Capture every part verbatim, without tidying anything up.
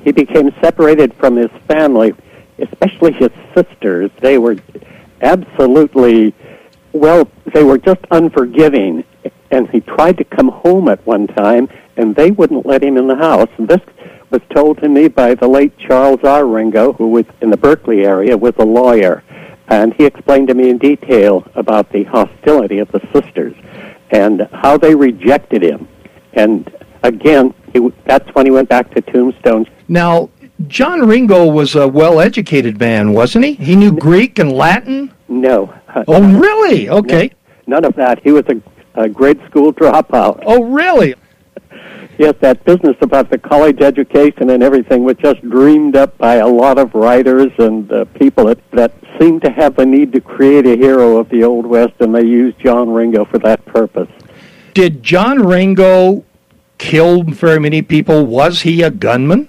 he became separated from his family, especially his sisters. They were absolutely, well, they were just unforgiving. And he tried to come home at one time, and they wouldn't let him in the house. And this was told to me by the late Charles R. Ringo, who was in the Berkeley area, was a lawyer. And he explained to me in detail about the hostility of the sisters and how they rejected him. And again, he, that's when he went back to Tombstone. Now, John Ringo was a well-educated man, wasn't he? He knew Greek and Latin? No. Oh, really? Okay. No, none of that. He was a, a grade school dropout. Oh, really? Yes, that business about the college education and everything was just dreamed up by a lot of writers and uh, people that, that seemed to have the need to create a hero of the Old West, and they used John Ringo for that purpose. Did John Ringo kill very many people? Was he a gunman?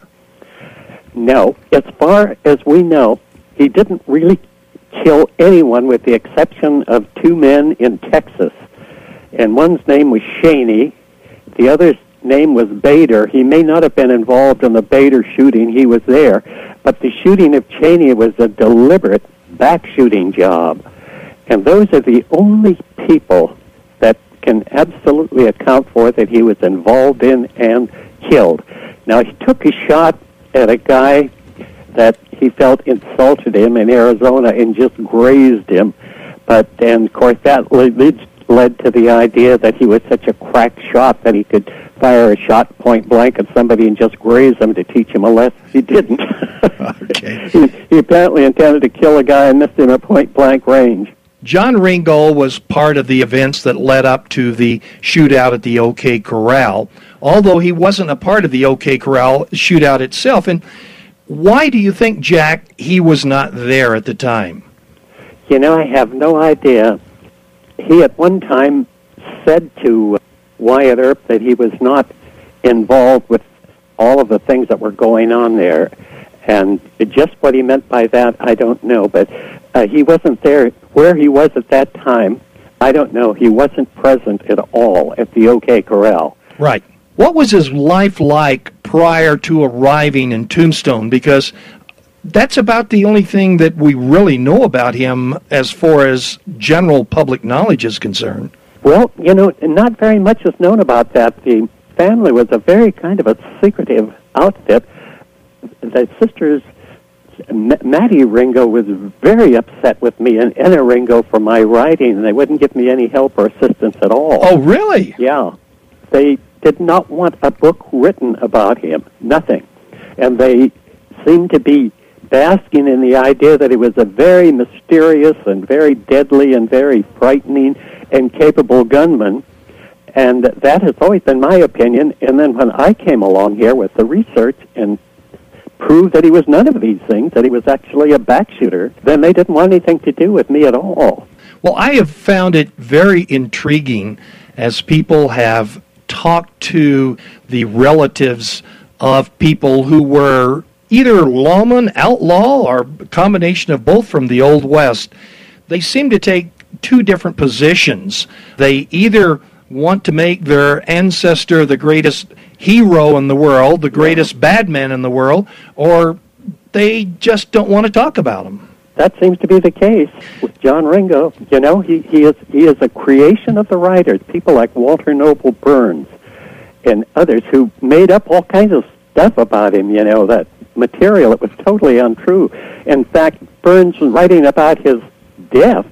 No. As far as we know, he didn't really kill anyone with the exception of two men in Texas. And one's name was Shaney. The other's name was Bader. He may not have been involved in the Bader shooting. He was there. But the shooting of Cheney was a deliberate back-shooting job. And those are the only people that can absolutely account for that he was involved in and killed. Now, he took a shot at a guy that he felt insulted him in Arizona and just grazed him. But, and of course, that led, led to the idea that he was such a crack shot that he could fire a shot point blank at somebody and just graze them to teach him a lesson. He didn't. Okay. he, he apparently intended to kill a guy and missed him at point blank range. John Ringo was part of the events that led up to the shootout at the OK Corral, although he wasn't a part of the OK Corral shootout itself. And why do you think, Jack, he was not there at the time? You know, I have no idea. He at one time said to Wyatt Earp that he was not involved with all of the things that were going on there. And just what he meant by that, I don't know. But uh, he wasn't there. Where he was at that time, I don't know. He wasn't present at all at the OK Corral. Right. What was his life like prior to arriving in Tombstone? Because that's about the only thing that we really know about him as far as general public knowledge is concerned. Well, you know, not very much is known about that. The family was a very kind of a secretive outfit. The sisters, M- Mattie Ringo was very upset with me and Enna Ringo for my writing, and they wouldn't give me any help or assistance at all. Oh, really? Yeah. They did not want a book written about him, nothing. And they seemed to be basking in the idea that he was a very mysterious and very deadly and very frightening and capable gunman. And that has always been my opinion. And then when I came along here with the research and proved that he was none of these things, that he was actually a backshooter, then they didn't want anything to do with me at all. Well, I have found it very intriguing as people have talked to the relatives of people who were either lawman, outlaw, or a combination of both from the Old West. They seem to take two different positions. They either want to make their ancestor the greatest hero in the world, the greatest bad man in the world, or they just don't want to talk about him. That seems to be the case with John Ringo. You know, he, he is he is a creation of the writers, people like Walter Noble Burns and others who made up all kinds of stuff about him, you know, that material that was totally untrue. In fact, Burns, writing about his death,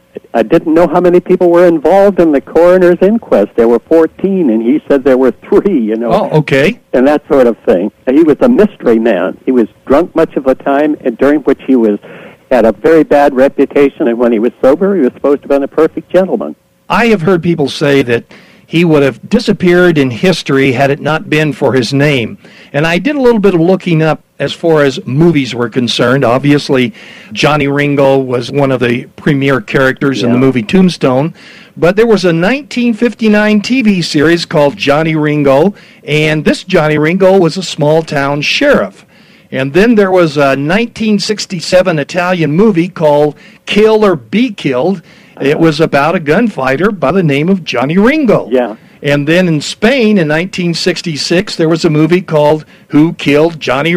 I didn't know how many people were involved in the coroner's inquest. There were fourteen, and he said there were three, you know. Oh, okay. And that sort of thing. He was a mystery man. He was drunk much of the time, and during which he was had a very bad reputation, and when he was sober, he was supposed to have been a perfect gentleman. I have heard people say that he would have disappeared in history had it not been for his name. And I did a little bit of looking up as far as movies were concerned. Obviously, Johnny Ringo was one of the premier characters yeah. in the movie Tombstone. But there was a nineteen fifty-nine T V series called Johnny Ringo, and this Johnny Ringo was a small-town sheriff. And then there was a nineteen sixty-seven Italian movie called Kill or Be Killed. It was about a gunfighter by the name of Johnny Ringo. Yeah. And then in Spain in nineteen sixty-six, there was a movie called Who Killed Johnny